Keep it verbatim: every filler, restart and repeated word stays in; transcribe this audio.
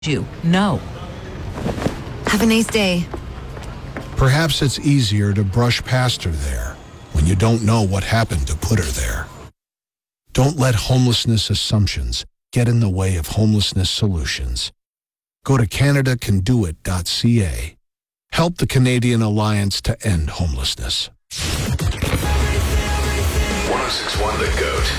you. No. Have a nice day. Perhaps it's easier to brush past her there when you don't know what happened to put her there. Don't let homelessness assumptions get in the way of homelessness solutions. Go to Canada Can Do It dot C A. Help the Canadian Alliance to End Homelessness. one oh six point one The Goat.